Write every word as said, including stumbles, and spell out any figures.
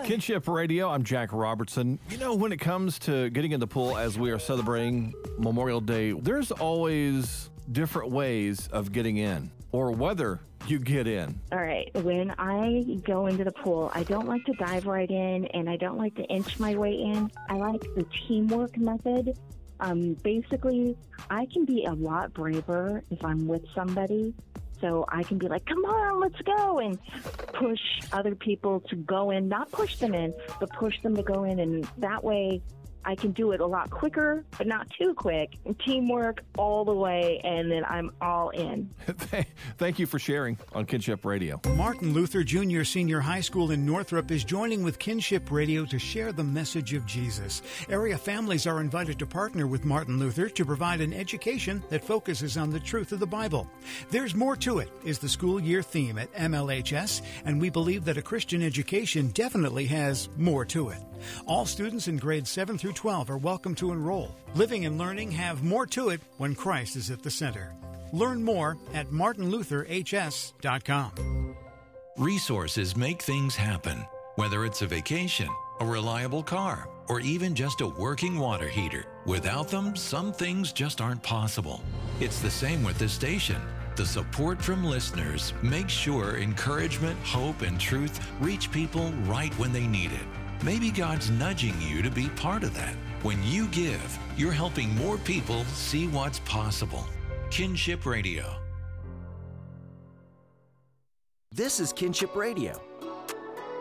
Kinship Radio, I'm Jack Robertson. You know, when it comes to getting in the pool as we are celebrating Memorial Day, there's always different ways of getting in, or whether you get in. All right. When I go into the pool, I don't like to dive right in, and I don't like to inch my way in. I like the teamwork method. Um, basically, I can be a lot braver if I'm with somebody. So I can be like, come on, let's go, and push other people to go in, not push them in, but push them to go in. And that way I can do it a lot quicker, but not too quick. And teamwork all the way, and then I'm all in. Thank you for sharing on Kinship Radio. Martin Luther Junior Senior High School in Northrop is joining with Kinship Radio to share the message of Jesus. Area families are invited to partner with Martin Luther to provide an education that focuses on the truth of the Bible. There's more to it is the school year theme at M L H S, and we believe that a Christian education definitely has more to it. All students in grades seven through twelve are welcome to enroll. Living and learning have more to it when Christ is at the center. Learn more at martin luther h s dot com. Resources make things happen, whether it's a vacation, a reliable car, or even just a working water heater. Without them, some things just aren't possible. It's the same with this station. The support from listeners makes sure encouragement, hope, and truth reach people right when they need it. Maybe God's nudging you to be part of that. When you give, you're helping more people see what's possible. Kinship Radio. This is Kinship Radio.